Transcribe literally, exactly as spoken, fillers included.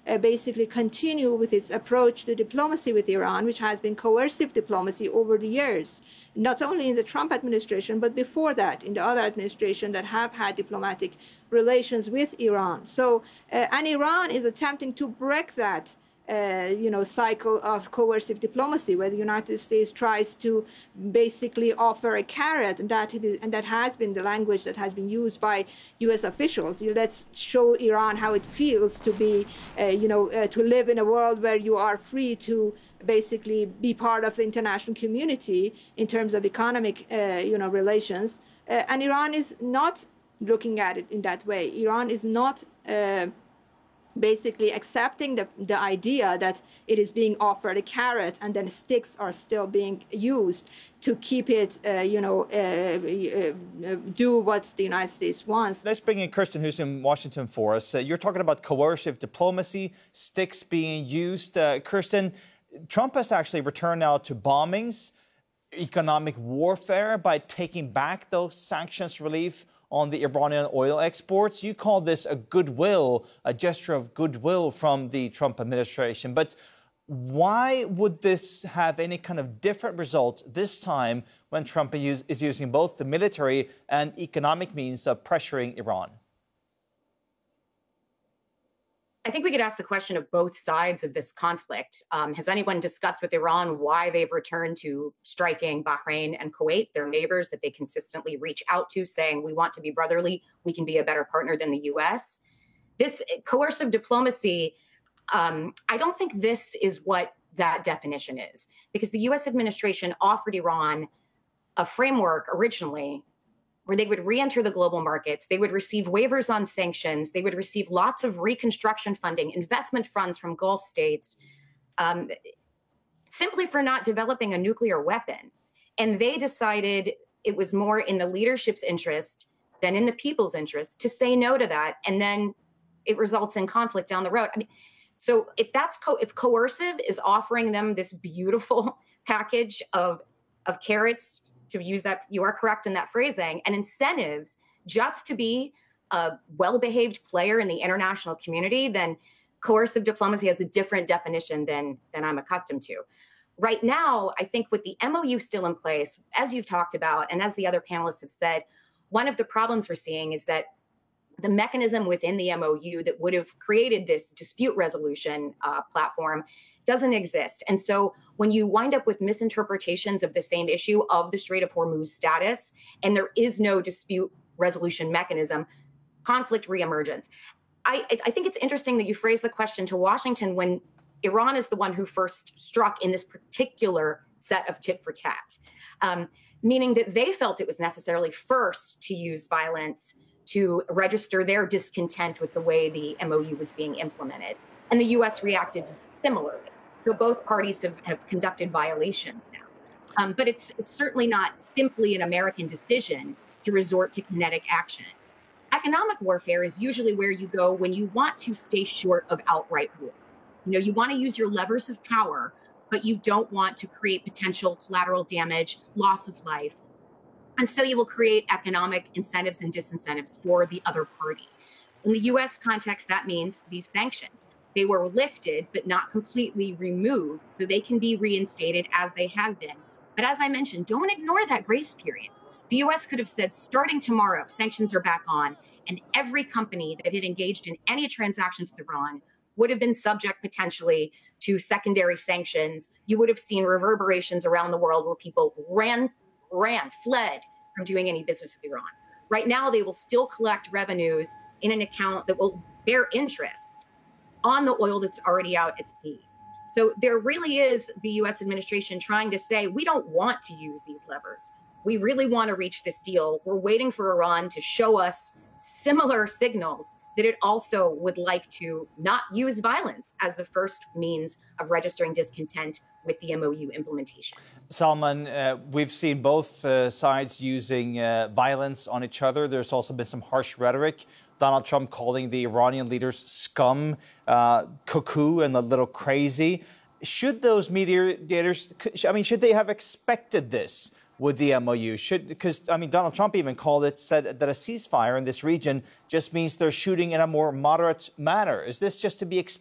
uh, basically continue with its approach to diplomacy with Iran, which has been coercive diplomacy over the years, not only in the Trump administration, but before that, in the other administration that have had diplomatic relations with Iran. So, uh, and Iran is attempting to break that Uh, you know, cycle of coercive diplomacy, where the United States tries to basically offer a carrot, and that is, and that has been the language that has been used by U S officials. You, let's show Iran how it feels to be, uh, you know, uh, to live in a world where you are free to basically be part of the international community in terms of economic, uh, you know, relations. Uh, and Iran is not looking at it in that way. Iran is not Uh, basically accepting the, the idea that it is being offered a carrot and then sticks are still being used to keep it, uh, you know, uh, uh, do what the United States wants. Let's bring in Kirsten, who's in Washington for us. Uh, you're talking about coercive diplomacy, sticks being used. Uh, Kirsten, Trump has actually returned now to bombings, economic warfare by taking back those sanctions relief on the Iranian oil exports. You call this a goodwill, a gesture of goodwill from the Trump administration. But why would this have any kind of different result this time when Trump is using both the military and economic means of pressuring Iran? I think we could ask the question of both sides of this conflict. Um, has anyone discussed with Iran why they've returned to striking Bahrain and Kuwait, their neighbors that they consistently reach out to, saying, we want to be brotherly, we can be a better partner than the U S? This coercive diplomacy, um, I don't think this is what that definition is, because the U S administration offered Iran a framework originally where they would re-enter the global markets, they would receive waivers on sanctions, they would receive lots of reconstruction funding, investment funds from Gulf states, um, simply for not developing a nuclear weapon. And they decided it was more in the leadership's interest than in the people's interest to say no to that, and then it results in conflict down the road. I mean, so if that's co- if coercive is offering them this beautiful package of of carrots, to use that, you are correct in that phrasing, and incentives just to be a well-behaved player in the international community, then coercive diplomacy has a different definition than, than I'm accustomed to. Right now, I think with the M O U still in place, as you've talked about, and as the other panelists have said, one of the problems we're seeing is that the mechanism within the M O U that would have created this dispute resolution uh, platform doesn't exist. And so when you wind up with misinterpretations of the same issue of the Strait of Hormuz status, and there is no dispute resolution mechanism, conflict reemerges. I, I think it's interesting that you phrase the question to Washington when Iran is the one who first struck in this particular set of tit for tat, um, meaning that they felt it was necessarily first to use violence to register their discontent with the way the M O U was being implemented. And the U S reacted similarly. So both parties have, have conducted violations now. Um, but it's, it's certainly not simply an American decision to resort to kinetic action. Economic warfare is usually where you go when you want to stay short of outright war. You know, you want to use your levers of power, but you don't want to create potential collateral damage, loss of life. And so you will create economic incentives and disincentives for the other party. In the U S context, that means these sanctions. They were lifted, but not completely removed, so they can be reinstated as they have been. But as I mentioned, don't ignore that grace period. The U S could have said, starting tomorrow, sanctions are back on, and every company that had engaged in any transactions with Iran would have been subject potentially to secondary sanctions. You would have seen reverberations around the world where people ran, ran, fled from doing any business with Iran. Right now, they will still collect revenues in an account that will bear interest on the oil that's already out at sea. So there really is the U S administration trying to say, we don't want to use these levers. We really want to reach this deal. We're waiting for Iran to show us similar signals that it also would like to not use violence as the first means of registering discontent with the M O U implementation. Salman, uh, we've seen both uh, sides using uh, violence on each other. There's also been some harsh rhetoric. Donald Trump calling the Iranian leaders scum, uh, cuckoo, and a little crazy. Should those mediators, I mean, should they have expected this with the M O U? Should, because, I mean, Donald Trump even called it, said that a ceasefire in this region just means they're shooting in a more moderate manner. Is this just to be expected?